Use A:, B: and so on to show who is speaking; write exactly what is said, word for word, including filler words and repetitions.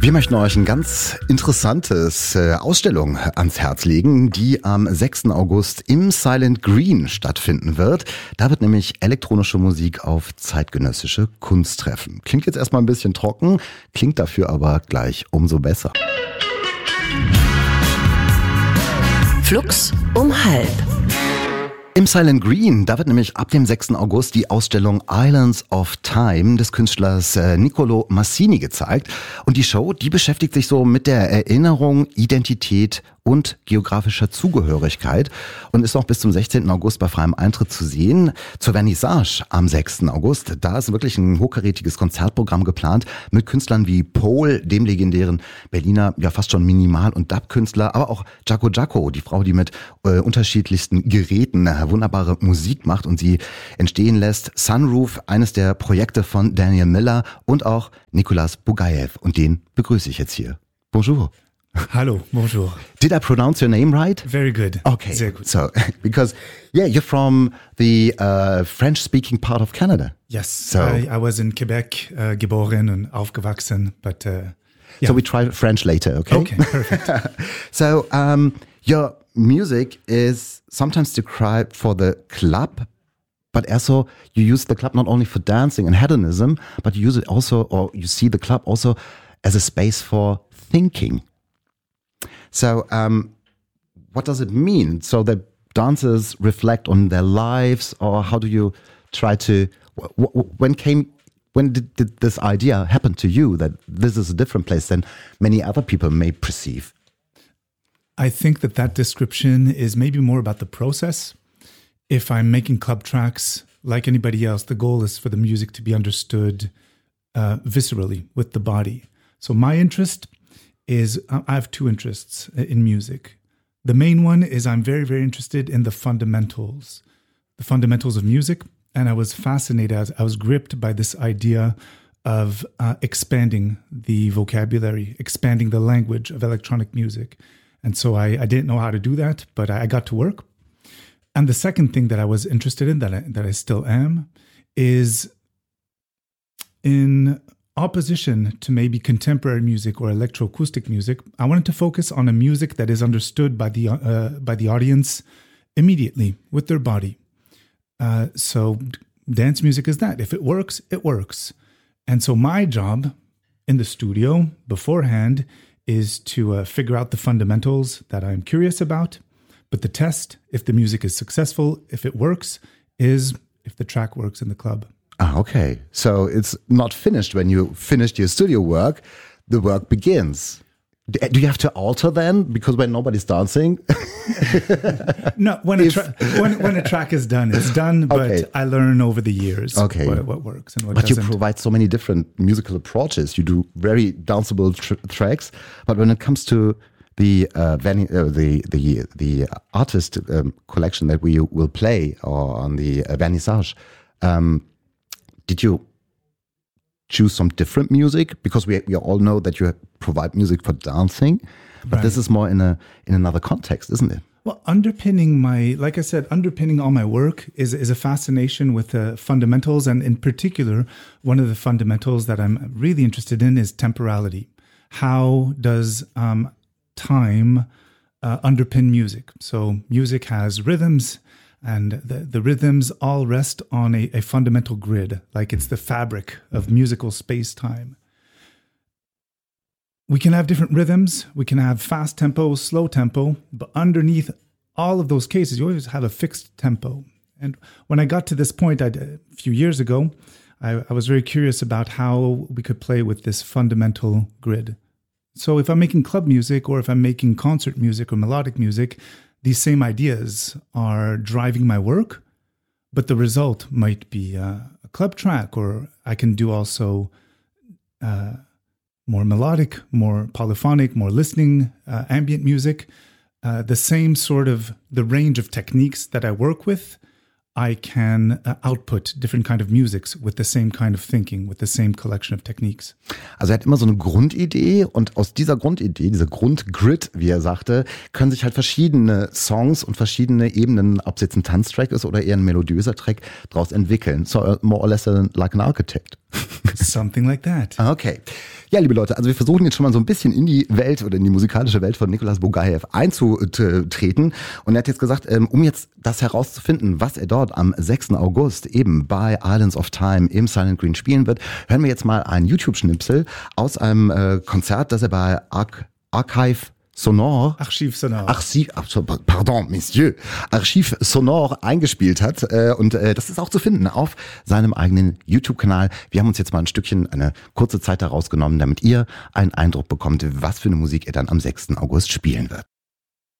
A: Wir möchten euch ein ganz interessantes äh, Ausstellung ans Herz legen, die am sechsten August im Silent Green stattfinden wird. Da wird nämlich elektronische Musik auf zeitgenössische Kunst treffen. Klingt jetzt erstmal ein bisschen trocken, klingt dafür aber gleich umso besser.
B: Flux um halb.
A: Im Silent Green, da wird nämlich ab dem sechsten August die Ausstellung Islands of Time des Künstlers äh, Niccolo Massini gezeigt. Und die Show, die beschäftigt sich so mit der Erinnerung, Identität und geografischer Zugehörigkeit und ist auch bis zum sechzehnten August bei freiem Eintritt zu sehen. Zur Vernissage am sechsten August, da ist wirklich ein hochkarätiges Konzertprogramm geplant mit Künstlern wie Pol, dem legendären Berliner, ja fast schon Minimal- und Dub-Künstler, aber auch Jaco Jaco, die Frau, die mit äh, unterschiedlichsten Geräten äh, wunderbare Musik macht und sie entstehen lässt. Sunroof, eines der Projekte von Daniel Miller und auch Nicolas Bugaev. Und den begrüße ich jetzt hier. Bonjour.
C: Hello, bonjour.
A: Did I pronounce your name right?
C: Very good.
A: Okay.
C: Sehr gut.
A: So, because, yeah, you're from the uh, French-speaking part of Canada.
C: Yes,
A: So,
C: I, I was in Quebec, uh, geboren und aufgewachsen, but uh, yeah.
A: so we try French later, okay?
C: Okay, perfect.
A: So, um, your music is sometimes described for the club, but also you use the club not only for dancing and hedonism, but you use it also, or you see the club also as a space for thinking. So, um, what does it mean? So the dancers reflect on their lives, or how do you try to? W- w- when came, when did, did this idea happen to you that this is a different place than many other people may perceive?
C: I think that that description is maybe more about the process. If I'm making club tracks, like anybody else, the goal is for the music to be understood uh, viscerally with the body. So my interest is, I have two interests in music. The main one is I'm very, very interested in the fundamentals, the fundamentals of music. And I was fascinated, I was gripped by this idea of uh, expanding the vocabulary, expanding the language of electronic music. And so I, I didn't know how to do that, but I got to work. And the second thing that I was interested in, that I, that I still am, is in opposition to maybe contemporary music or electroacoustic music, I wanted to focus on a music that is understood by the uh, by the audience immediately with their body. Uh, so dance music is that. If it works, it works. And so my job in the studio beforehand is to uh, figure out the fundamentals that I'm curious about. But the test, if the music is successful, if it works, is if the track works in the club.
A: Ah, okay. So it's not finished when you finished your studio work. The work begins. D- Do you have to alter then? Because when nobody's dancing?
C: No, when a,
A: If-
C: tra- when, when a track is done, it's done. But
A: Okay.
C: I learn over the years
A: Okay.
C: what, what works and what
A: But you
C: doesn't.
A: provide so many different musical approaches. You do very danceable tr- tracks. But when it comes to the uh, vani- uh, the the the artist um, collection that we will play or on the uh, vernissage, um, did you choose some different music? Because we we all know that you provide music for dancing, but this
C: Right.
A: is more in a in another context, isn't it?
C: Well, underpinning my, like I said, underpinning all my work is is a fascination with the fundamentals. And in particular, one of the fundamentals that I'm really interested in is temporality. How does um, time uh, underpin music? So music has rhythms, and the, the rhythms all rest on a, a fundamental grid, like it's the fabric of musical space-time. We can have different rhythms, we can have fast tempo, slow tempo, but underneath all of those cases, you always have a fixed tempo. And when I got to this point I, a few years ago, I, I was very curious about how we could play with this fundamental grid. So if I'm making club music or if I'm making concert music or melodic music, these same ideas are driving my work, but the result might be uh, a club track, or I can do also uh, more melodic, more polyphonic, more listening, uh, ambient music. Uh, the same sort of, the range of techniques that I work with, I can uh, output different kind of musics with the same kind of thinking, with the same collection of techniques.
A: Also er hat immer so eine Grundidee und aus dieser Grundidee, dieser Grundgrid, wie er sagte, können sich halt verschiedene Songs und verschiedene Ebenen, ob es jetzt ein Tanztrack ist oder eher ein melodiöser Track, daraus entwickeln. So uh, more or less uh, like an architect.
C: Something like that.
A: Okay. Ja, liebe Leute, also wir versuchen jetzt schon mal so ein bisschen in die Welt oder in die musikalische Welt von Nicolas Bugaev einzutreten. Und er hat jetzt gesagt, um jetzt das herauszufinden, was er dort am sechsten August eben bei Islands of Time im Silent Green spielen wird, hören wir jetzt mal einen YouTube-Schnipsel aus einem äh, Konzert, das er bei Arc- Archive Sonore,
C: Archiv Sonore,
A: Archiv, pardon, Messieurs, Archiv Sonore eingespielt hat äh, und äh, das ist auch zu finden auf seinem eigenen YouTube-Kanal. Wir haben uns jetzt mal ein Stückchen, eine kurze Zeit daraus genommen, damit ihr einen Eindruck bekommt, was für eine Musik er dann am sechsten August spielen wird.